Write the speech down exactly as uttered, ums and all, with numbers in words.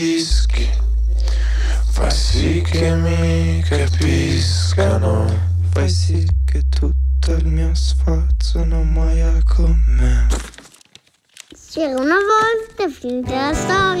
Rischi, fa sì che mi capiscano, fai sì che tutto il mio sforzo non muoia con me. C'era una volta finita la storia.